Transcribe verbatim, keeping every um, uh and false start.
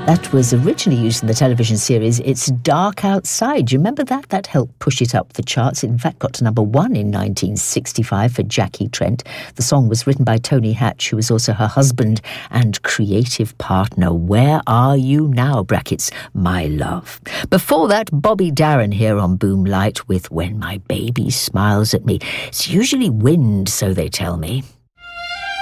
That was originally used in the television series It's Dark Outside. Do you remember that? That helped push it up the charts. It in fact got to number one in nineteen sixty-five for Jackie Trent. The song was written by Tony Hatch, who was also her husband and creative partner. Where Are You Now, brackets, My Love. Before that, Bobby Darin here on Boomlight with When My Baby Smiles at Me. It's usually wind, so they tell me.